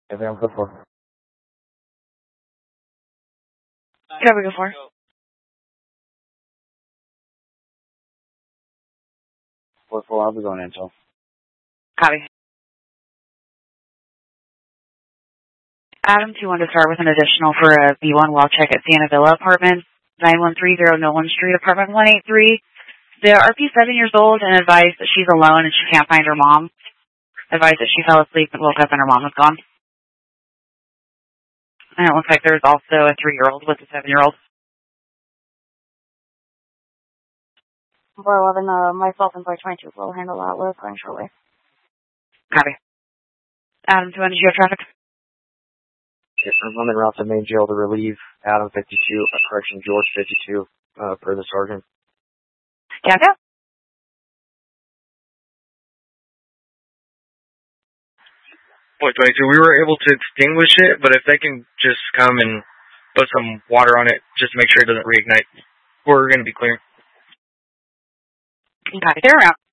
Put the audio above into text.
Everything I'm good for. Cover go for. 4-4, I'll be going until. Copy. Adam 2-1 to start with an additional for a B1 wall check at Santa Villa Apartments, 9130 Nolan Street, Apartment 183. The RP 7 years old and advised that she's alone and she can't find her mom. Advised that she fell asleep and woke up and her mom was gone. And it looks like there's also a 3-year-old with a 7-year-old. 411, myself and 422 will handle that. We're going shortly. Copy. Adam 2-1, did you have traffic? I'm running route to main jail to relieve Adam 52, correction George 52, per the sergeant. Yeah. 22, we were able to extinguish it, but if they can just come and put some water on it, just to make sure it doesn't reignite, we're going to be clear. Copy. They're around.